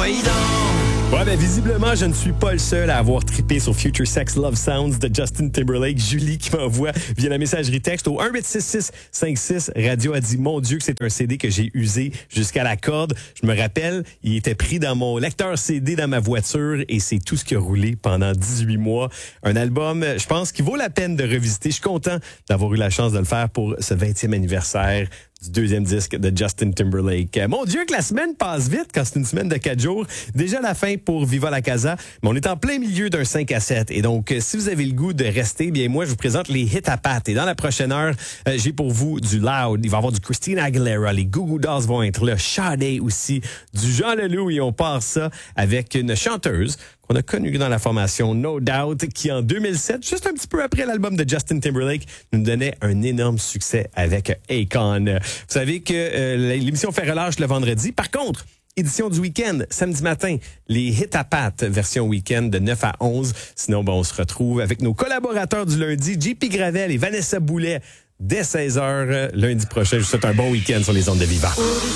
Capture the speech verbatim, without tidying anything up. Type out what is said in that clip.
voyons donc. Ouais, ben visiblement, je ne suis pas le seul à avoir trippé sur Future Sex Love Sounds de Justin Timberlake. Julie qui m'envoie via la messagerie texte au un huit six six cinq six Radio a dit, mon Dieu, que c'est un C D que j'ai usé jusqu'à la corde. Je me rappelle, il était pris dans mon lecteur C D dans ma voiture et c'est tout ce qui a roulé pendant dix-huit mois. Un album, je pense, qui vaut la peine de revisiter. Je suis content d'avoir eu la chance de le faire pour ce vingtième anniversaire du deuxième disque de Justin Timberlake. Mon Dieu, que la semaine passe vite quand c'est une semaine de quatre jours. Déjà la fin pour Viva la Casa, mais on est en plein milieu d'un cinq à sept. Et donc, si vous avez le goût de rester, bien moi, je vous présente les hits à pattes. Et dans la prochaine heure, euh, j'ai pour vous du Loud. Il va y avoir du Christina Aguilera. Les Goo Goo Dolls vont être là. Sade aussi. Du Jean Leloup. Et on part ça avec une chanteuse qu'on a connue dans la formation No Doubt, qui en deux mille sept, juste un petit peu après l'album de Justin Timberlake, nous donnait un énorme succès avec Akon. Vous savez que euh, l'émission fait relâche le vendredi. Par contre, édition du week-end, samedi matin, les hits à pattes, version week-end de neuf à onze. Sinon, ben, on se retrouve avec nos collaborateurs du lundi, J P Gravel et Vanessa Boulet, dès seize heures lundi prochain. Je vous souhaite un bon week-end sur les ondes de Viva.